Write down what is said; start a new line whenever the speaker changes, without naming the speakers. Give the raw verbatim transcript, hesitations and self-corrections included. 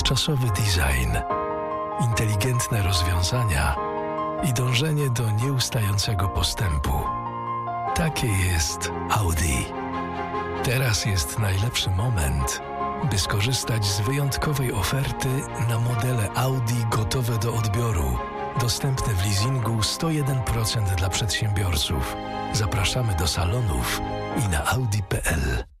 czasowy design, inteligentne rozwiązania i dążenie do nieustającego postępu. Takie jest Audi. Teraz jest najlepszy moment, by skorzystać z wyjątkowej oferty na modele Audi gotowe do odbioru, dostępne w leasingu sto jeden procent dla przedsiębiorców. Zapraszamy do salonów i na audi kropka p l.